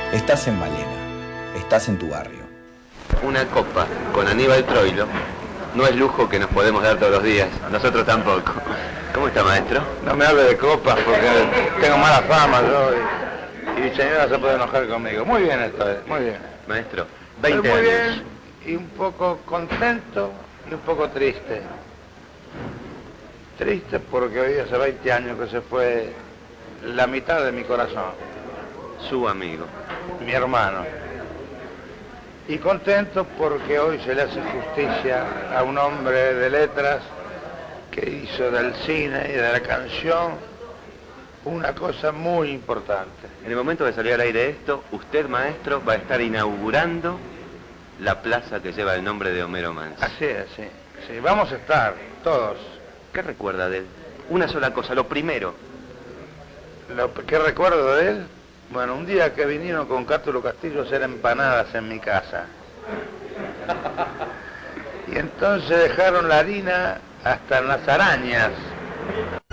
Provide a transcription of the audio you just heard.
Estás en Malena, estás en tu barrio. Una copa con Aníbal Troilo no es lujo que nos podemos dar todos los días, nosotros tampoco. ¿Cómo está, maestro? No me hable de copas porque tengo mala fama yo y mi señora se puede enojar conmigo. Muy bien esta vez, muy bien. Maestro, Estoy 20 muy años. bien y un poco contento y un poco triste. Triste porque hoy hace 20 años que se fue la mitad de mi corazón, Su amigo. mi hermano. Y contento porque hoy se le hace justicia a un hombre de letras que hizo del cine y de la canción una cosa muy importante. En el momento de salir al aire esto, usted, maestro, va a estar inaugurando la plaza que lleva el nombre de Homero Mansi. Así es, sí. Sí, vamos a estar todos. ¿Qué recuerda de él? Una sola cosa, lo primero. Lo que recuerdo de él, bueno, un día que vinieron con Cátulo Castillo a hacer empanadas en mi casa. Y entonces dejaron la harina hasta en las arañas.